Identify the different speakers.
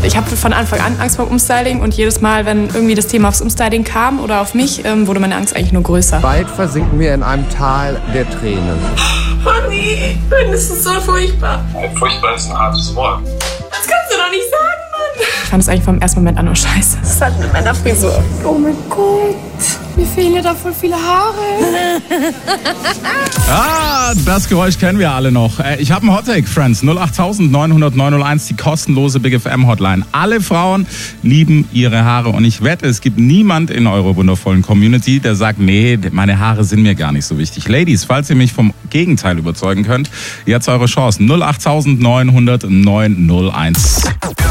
Speaker 1: Ich habe von Anfang an Angst vor Umstyling und jedes Mal, wenn irgendwie das Thema aufs Umstyling kam oder auf mich, wurde meine Angst eigentlich nur größer.
Speaker 2: Bald versinken wir in einem Tal der Tränen.
Speaker 1: Oh nee, das ist so furchtbar.
Speaker 3: Furchtbar ist ein hartes Wort.
Speaker 1: Das kannst du doch nicht sagen, Mann. Ich fand es eigentlich vom ersten Moment an nur scheiße. Das ist halt mit meiner Frisur. Oh mein Gott, mir fehlen ja da voll viele Haare.
Speaker 4: Das Geräusch kennen wir alle noch. Ich habe einen Hottake, Friends. 08000 900 901, die kostenlose Big FM Hotline. Alle Frauen lieben ihre Haare und ich wette, es gibt niemand in eurer wundervollen Community, der sagt, nee, meine Haare sind mir gar nicht so wichtig. Ladies, falls ihr mich vom Gegenteil überzeugen könnt, jetzt eure Chance. 08000 900 901.